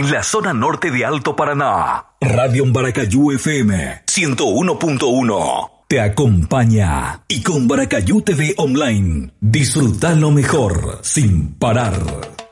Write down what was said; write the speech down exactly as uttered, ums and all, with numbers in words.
en la zona norte de Alto Paraná. Radio Baracayú F M ciento uno punto uno te acompaña. Y con Baracayú T V Online, disfruta lo mejor sin parar.